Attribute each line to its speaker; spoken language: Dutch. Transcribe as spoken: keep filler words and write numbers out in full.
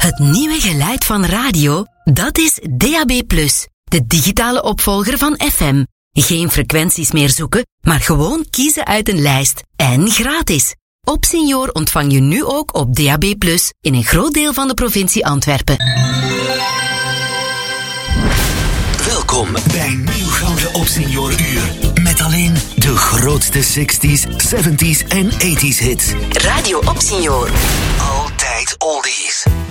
Speaker 1: Het nieuwe geluid van radio, dat is D A B plus, de digitale opvolger van F M. Geen frequenties meer zoeken, maar gewoon kiezen uit een lijst. En gratis. Opsenior ontvang je nu ook op D A B plus, in een groot deel van de provincie Antwerpen.
Speaker 2: Welkom bij Nieuw Gouden Opsenior Uur. Met alleen de grootste zestig's, zeventig's en tachtig's hits.
Speaker 1: Radio Opsenior.
Speaker 2: Altijd oldies.